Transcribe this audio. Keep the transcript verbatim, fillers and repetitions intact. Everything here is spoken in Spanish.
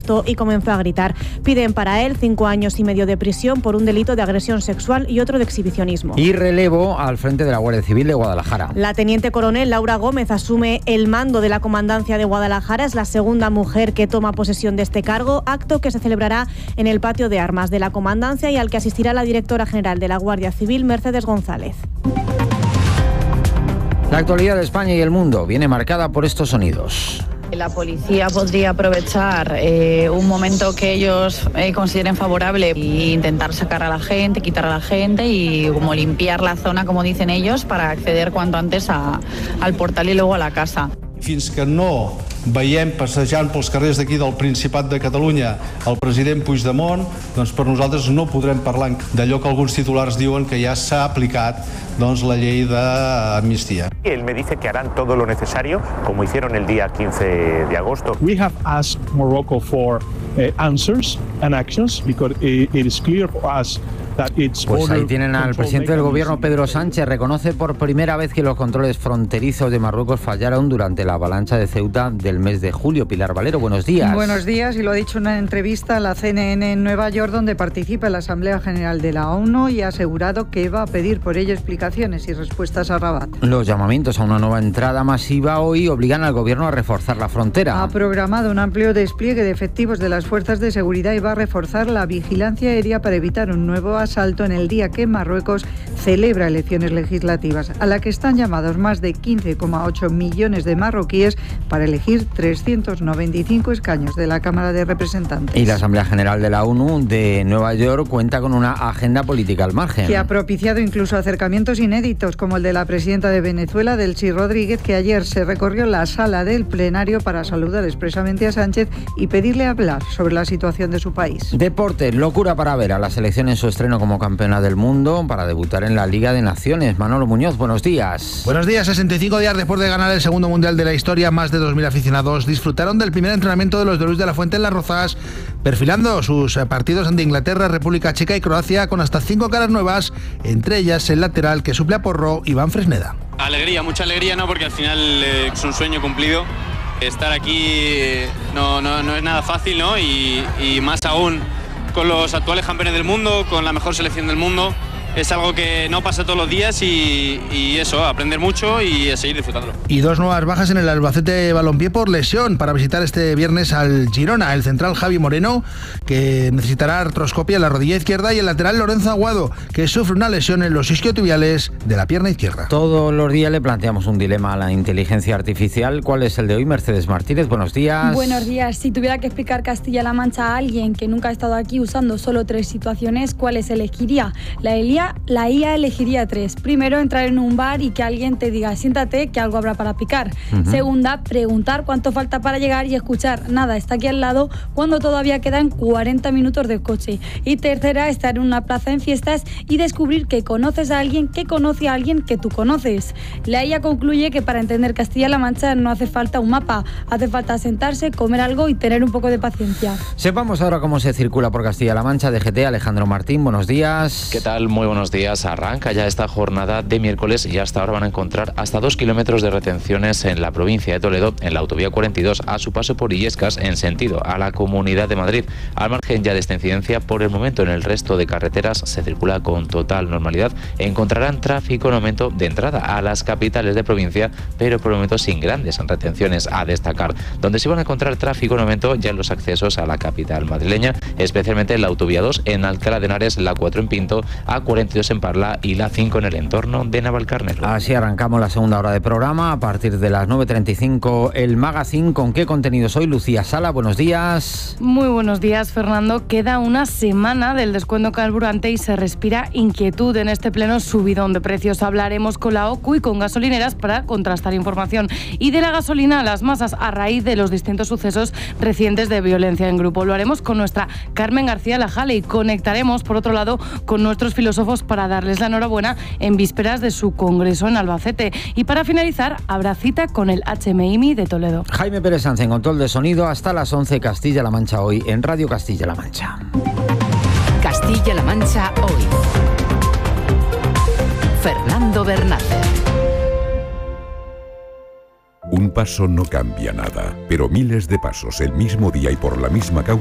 y comenzó a gritar. Piden para él cinco años y medio de prisión por un delito de agresión sexual y otro de exhibicionismo. Y relevo al frente de la Guardia Civil de Guadalajara. La teniente coronel Laura Gómez asume el mando de la comandancia de Guadalajara. Es la segunda mujer que toma posesión de este cargo, acto que se celebrará en el patio de armas de la comandancia y al que asistirá la directora general de la Guardia Civil, Mercedes González. La actualidad de España y el mundo viene marcada por estos sonidos. La policía podría aprovechar eh, un momento que ellos eh, consideren favorable e intentar sacar a la gente, quitar a la gente y como limpiar la zona, como dicen ellos, para acceder cuanto antes a, al portal y luego a la casa. Fins que no veiem passejant pels carrers d'aquí del Principat de Catalunya el president Puigdemont, doncs per nosaltres no podrem parlar d'allò que alguns titulars diuen que ja s'ha aplicat doncs, la llei d'amnistia. Él me dice que harán todo lo necesario, como hicieron el día quince de agosto. We have asked Morocco for uh, answers and actions because it, it is clear for us. Pues ahí tienen al presidente del gobierno, Pedro Sánchez. Reconoce por primera vez que los controles fronterizos de Marruecos fallaron durante la avalancha de Ceuta del mes de julio. Pilar Valero, buenos días. Buenos días, y lo ha dicho en una entrevista a la C N N en Nueva York, donde participa en la Asamblea General de la ONU, y ha asegurado que va a pedir por ello explicaciones y respuestas a Rabat. Los llamamientos a una nueva entrada masiva hoy obligan al gobierno a reforzar la frontera. Ha programado un amplio despliegue de efectivos de las fuerzas de seguridad y va a reforzar la vigilancia aérea para evitar un nuevo asalto en el día que Marruecos celebra elecciones legislativas, a la que están llamados más de quince coma ocho millones de marroquíes para elegir trescientos noventa y cinco escaños de la Cámara de Representantes. Y la Asamblea General de la ONU de Nueva York cuenta con una agenda política al margen, que ha propiciado incluso acercamientos inéditos, como el de la presidenta de Venezuela, Delcy Rodríguez, que ayer se recorrió la sala del plenario para saludar expresamente a Sánchez y pedirle hablar sobre la situación de su país. Deportes, locura para ver a la selección en su estreno como campeona del mundo para debutar en la Liga de Naciones. Manolo Muñoz, buenos días. Buenos días. sesenta y cinco días después de ganar el segundo mundial de la historia, más de dos mil aficionados disfrutaron del primer entrenamiento de los de Luis de la Fuente en Las Rozas, perfilando sus partidos ante Inglaterra, República Checa y Croacia con hasta cinco caras nuevas, entre ellas el lateral que suple a Porro, Iván Fresneda. Alegría, mucha alegría, ¿no? Porque al final eh, es un sueño cumplido. Estar aquí eh, no, no, no es nada fácil, ¿no? Y, y más aún con los actuales campeones del mundo, con la mejor selección del mundo. Es algo que no pasa todos los días y, y eso, aprender mucho y seguir disfrutándolo. Y dos nuevas bajas en el Albacete Balompié por lesión para visitar este viernes al Girona. El central Javi Moreno, que necesitará artroscopia en la rodilla izquierda, y el lateral Lorenzo Aguado, que sufre una lesión en los isquiotibiales de la pierna izquierda. Todos los días le planteamos un dilema a la inteligencia artificial. ¿Cuál es el de hoy? Mercedes Martínez, buenos días. Buenos días. Si tuviera que explicar Castilla-La Mancha a alguien que nunca ha estado aquí usando solo tres situaciones, ¿cuáles elegiría? La Elia La I A elegiría tres. Primero, entrar en un bar y que alguien te diga siéntate, que algo habrá para picar. Uh-huh. Segunda, preguntar cuánto falta para llegar y escuchar nada, está aquí al lado, cuando todavía quedan cuarenta minutos de coche. Y tercera, estar en una plaza en fiestas y descubrir que conoces a alguien que conoce a alguien que tú conoces. La I A concluye que para entender Castilla-La Mancha no hace falta un mapa, hace falta sentarse, comer algo y tener un poco de paciencia. Sepamos ahora cómo se circula por Castilla-La Mancha. D G T, Alejandro Martín, buenos días. ¿Qué tal? Muy buenos días. Arranca ya esta jornada de miércoles y hasta ahora van a encontrar hasta dos kilómetros de retenciones en la provincia de Toledo, en la autovía cuarenta y dos, a su paso por Illescas, en sentido a la Comunidad de Madrid. Al margen ya de esta incidencia, por el momento en el resto de carreteras se circula con total normalidad. Encontrarán tráfico en aumento de entrada a las capitales de provincia, pero por el momento sin grandes retenciones a destacar. Donde sí van a encontrar tráfico en aumento ya en los accesos a la capital madrileña, especialmente en la autovía dos, en Alcalá de Henares, la cuatro en Pinto, A cuarenta y dos en Parla y la cinco en el entorno de Navalcarnero. Así arrancamos la segunda hora de programa. A partir de las nueve treinta y cinco, el Magazine. ¿Con qué contenidos hoy? Lucía Sala, buenos días. Muy buenos días, Fernando. Queda una semana del descuento carburante y se respira inquietud en este pleno subidón de precios. Hablaremos con la O C U y con gasolineras para contrastar información. Y de la gasolina a las masas a raíz de los distintos sucesos recientes de violencia en grupo. Lo haremos con nuestra Carmen García Lajale y conectaremos, por otro lado, con nuestros filósofos para darles la enhorabuena en vísperas de su congreso en Albacete. Y para finalizar, habrá cita con el H M I M I de Toledo. Jaime Pérez Sanz en control de sonido hasta las once. Castilla-La Mancha hoy en Radio Castilla-La Mancha. Castilla-La Mancha hoy. Fernando Bernández. Un Un paso no cambia nada, pero miles de pasos el mismo día y por la misma causa